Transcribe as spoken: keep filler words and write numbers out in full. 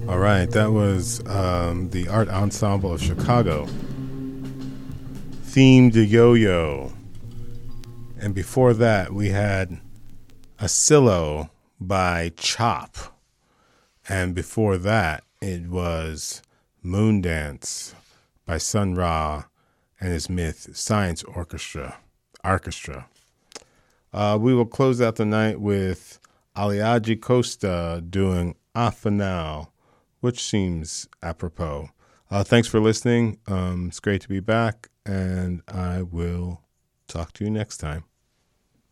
All right, that was um, the Art Ensemble of Chicago, Theme de Yo-Yo. And before that, we had Asilo by Chop. And before that, it was Moondance by Sun Ra and his Myth Science Orchestra. Orchestra. Uh, we will close out the night with Aliaji Costa doing Afanal, which seems apropos. Uh, thanks for listening. Um, it's great to be back, and I will talk to you next time.